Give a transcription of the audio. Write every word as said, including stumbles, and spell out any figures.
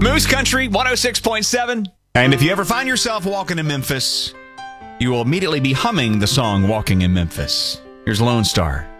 Moose Country one oh six point seven. And if you ever find yourself walking in Memphis, you will immediately be humming the song Walking in Memphis. Here's Lone Star.